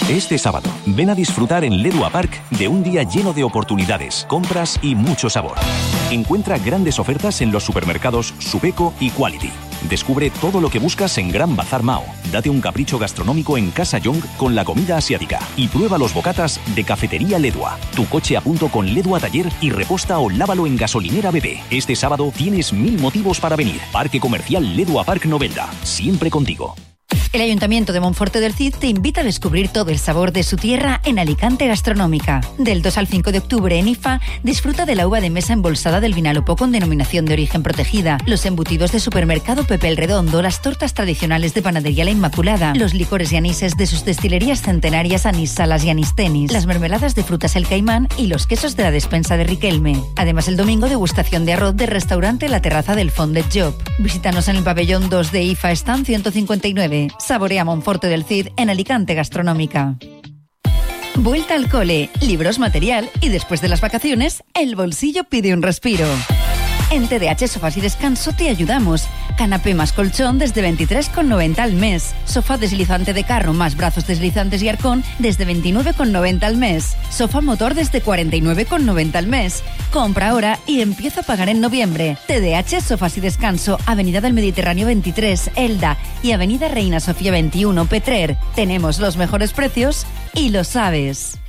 Este sábado, ven a disfrutar en Ledua Park de un día lleno de oportunidades, compras y mucho sabor. Encuentra grandes ofertas en los supermercados Subeco y Quality. Descubre todo lo que buscas en Gran Bazar Mao. Date un capricho gastronómico en Casa Young con la comida asiática. Y prueba los bocatas de Cafetería Ledua. Tu coche a punto con Ledua Taller y reposta o lávalo en gasolinera BP. Este sábado tienes 1000 motivos para venir. Parque Comercial Ledua Park Novelda. Siempre contigo. El Ayuntamiento de Monforte del Cid te invita a descubrir todo el sabor de su tierra en Alicante Gastronómica. Del 2 al 5 de octubre en IFA, disfruta de la uva de mesa embolsada del Vinalopó con denominación de origen protegida, los embutidos de supermercado Pepe el Redondo, las tortas tradicionales de Panadería La Inmaculada, los licores y anises de sus destilerías centenarias Anís Salas y Anís Tenis, las mermeladas de frutas El Caimán y los quesos de la despensa de Riquelme. Además, el domingo, degustación de arroz del restaurante La Terraza del Fondet Job. Visítanos en el pabellón 2 de IFA Stand 159. Saborea Monforte del Cid en Alicante Gastronómica. Vuelta al cole, libros, material y después de las vacaciones, el bolsillo pide un respiro. En TDH Sofás y Descanso te ayudamos. Canapé más colchón desde 23,90 al mes. Sofá deslizante de carro más brazos deslizantes y arcón desde 29,90 al mes. Sofá motor desde 49,90 al mes. Compra ahora y empieza a pagar en noviembre. TDH Sofás y Descanso, Avenida del Mediterráneo 23, Elda y Avenida Reina Sofía 21, Petrer. Tenemos los mejores precios y lo sabes.